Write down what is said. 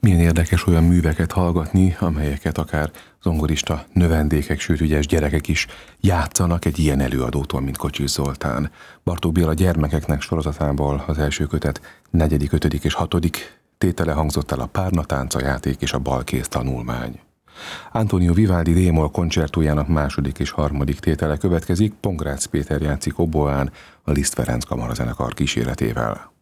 Milyen érdekes olyan műveket hallgatni, amelyeket akár zongorista növendékek, sőt ügyes gyerekek is játszanak egy ilyen előadótól, mint Kocsis Zoltán. Bartók Béla gyermekeknek sorozatából az első kötet 4., 5. és 6. tétele hangzott el, a Párnatánc, a játék és a balkész tanulmány. Antonio Vivaldi D-moll koncertójának 2. és 3. tétele következik, Pongrácz Péter játszik oboán, a Liszt Ferenc kamarazenekar kíséretével.